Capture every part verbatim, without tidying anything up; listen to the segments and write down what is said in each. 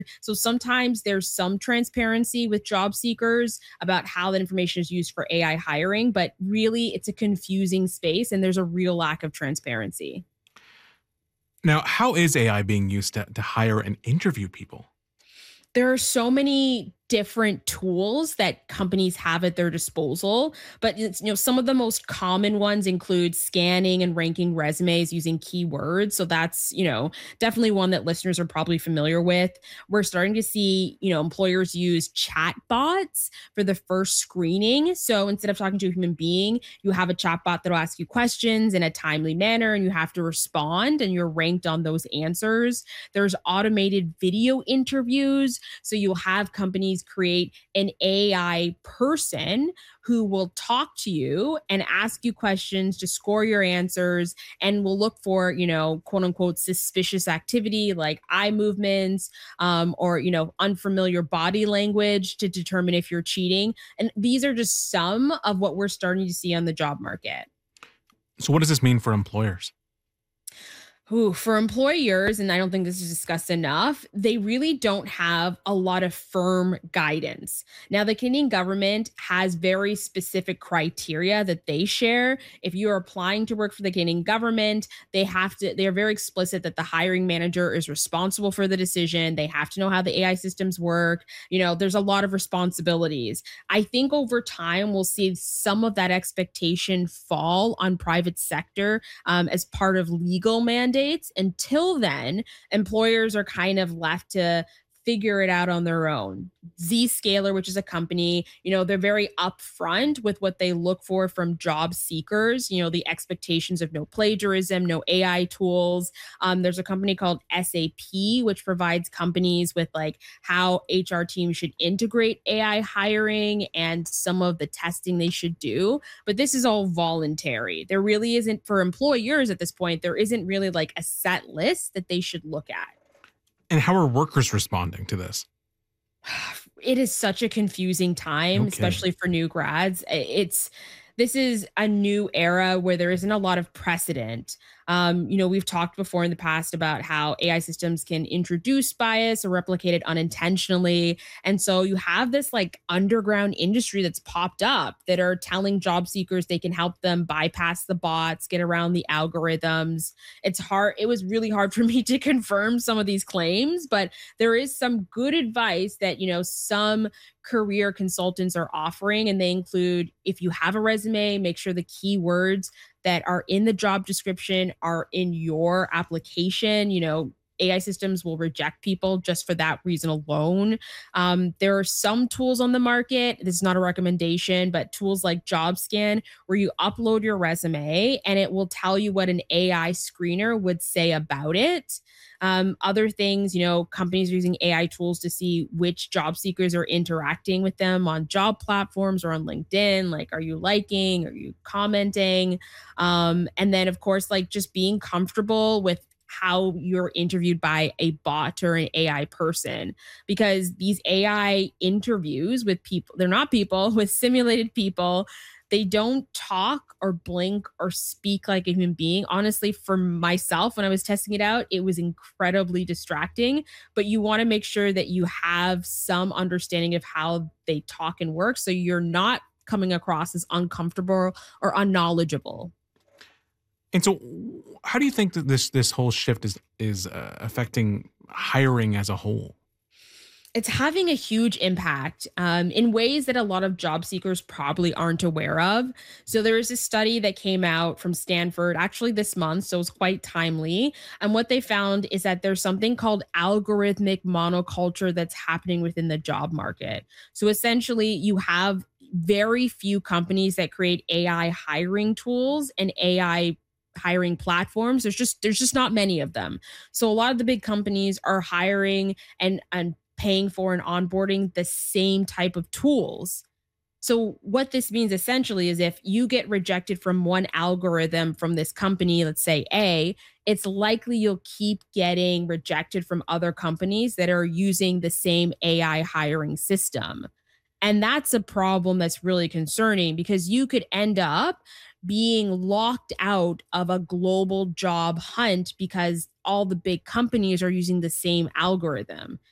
So sometimes there's some transparency with job seekers about how that information is used for A I hiring, but really it's a confusing space and there's a real lack of transparency. Now, how is A I being used to, to hire and interview people? There are so many different tools that companies have at their disposal, but it's, you know, some of the most common ones include scanning and ranking resumes using keywords. So that's, you know, definitely one that listeners are probably familiar with. We're starting to see, you know, employers use chat bots for the first screening. So instead of talking to a human being, you have a chat bot that'll ask you questions in a timely manner and you have to respond and you're ranked on those answers. There's automated video interviews. So you'll have companies create an A I person who will talk to you and ask you questions to score your answers and will look for, you know, quote unquote, suspicious activity like eye movements um, or, you know, unfamiliar body language to determine if you're cheating. And these are just some of what we're starting to see on the job market. So, what does this mean for employers? Ooh, for employers, and I don't think this is discussed enough, they really don't have a lot of firm guidance. Now, the Canadian government has very specific criteria that they share. If you are applying to work for the Canadian government, they have to, they are very explicit that the hiring manager is responsible for the decision. They have to know how the A I systems work. You know, there's a lot of responsibilities. I think over time, we'll see some of that expectation fall on private sector um, as part of legal mandates. Until then, employers are kind of left to figure it out on their own. Zscaler, which is a company, you know, they're very upfront with what they look for from job seekers, you know, the expectations of no plagiarism, no A I tools. Um, there's a company called S A P, which provides companies with like how H R teams should integrate A I hiring and some of the testing they should do. But this is all voluntary. There really isn't, for employers at this point, there isn't really like a set list that they should look at. And how are workers responding to this? It is such a confusing time, Okay. especially for new grads. I- It's this is a new era where there isn't a lot of precedent. Um, you know, we've talked before in the past about how A I systems can introduce bias or replicate it unintentionally. And so you have this like underground industry that's popped up that are telling job seekers they can help them bypass the bots, get around the algorithms. It's hard. It was really hard for me to confirm some of these claims, but there is some good advice that, you know, some career consultants are offering. And they include if you have a resume, make sure the keywords that are in the job description are in your application. You know, A I systems will reject people just for that reason alone. Um, there are some tools on the market. This is not a recommendation, but tools like JobScan, where you upload your resume and it will tell you what an A I screener would say about it. Um, other things, you know, companies are using A I tools to see which job seekers are interacting with them on job platforms or on LinkedIn. Like, are you liking? Are you commenting? Um, and then, of course, like just being comfortable with how you're interviewed by a bot or an A I person, because these A I interviews with people, they're not people, with simulated people, they don't talk or blink or speak like a human being. Honestly, for myself, when I was testing it out, it was incredibly distracting. But you want to make sure that you have some understanding of how they talk and work so you're not coming across as uncomfortable or unknowledgeable. And so, how do you think that this this whole shift is is uh, affecting hiring as a whole? It's having a huge impact um, in ways that a lot of job seekers probably aren't aware of. So there was a study that came out from Stanford actually this month, so it's quite timely. And what they found is that there's something called algorithmic monoculture that's happening within the job market. So essentially, you have very few companies that create A I hiring tools and A I hiring platforms. There's just there's just not many of them. So a lot of the big companies are hiring and and paying for and onboarding the same type of tools. So, what this means essentially is if you get rejected from one algorithm from this company, let's say A, it's likely you'll keep getting rejected from other companies that are using the same A I hiring system. And that's a problem that's really concerning because you could end up being locked out of a global job hunt because all the big companies are using the same algorithm.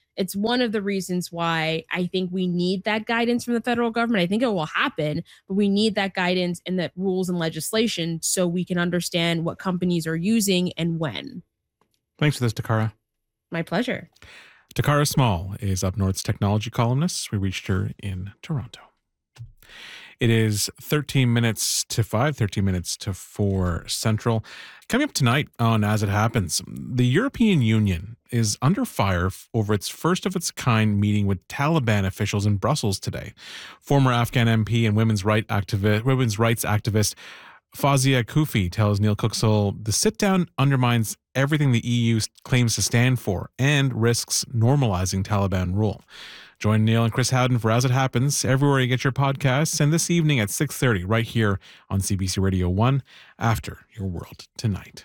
It's one of the reasons why I think we need that guidance from the federal government. I think it will happen, but we need that guidance and that rules and legislation so we can understand what companies are using and when. Thanks for this, Takara. My pleasure. Takara Small is Up North's technology columnist. We reached her in Toronto. It is thirteen minutes to five, thirteen minutes to four Central. Coming up tonight on As It Happens, the European Union is under fire over its first of its kind meeting with Taliban officials in Brussels today. Former Afghan M P and women's, right activi- women's rights activist Fawzia Koofi tells Neil Cooksoll the sit-down undermines everything the E U claims to stand for and risks normalizing Taliban rule. Join Neil and Chris Howden for As It Happens everywhere you get your podcasts, and this evening at six thirty right here on C B C Radio one after Your World Tonight.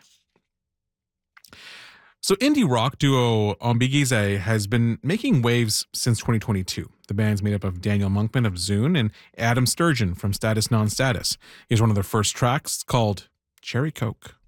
So indie rock duo Ambiguïse has been making waves since twenty twenty-two. The band's made up of Daniel Monkman of Zune and Adam Sturgeon from Status Non-Status. Here's one of their first tracks called Cherry Coke.